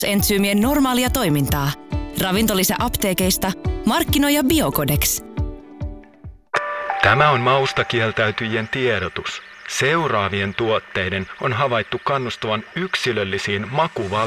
entsyymien normaalia toimintaa. Ravintolisä apteekeista markkinoija Biocodex. Tämä on maustakieltäytyjien tiedotus. Seuraavien tuotteiden on havaittu kannustavan yksilöllisiin makuvalintoihin.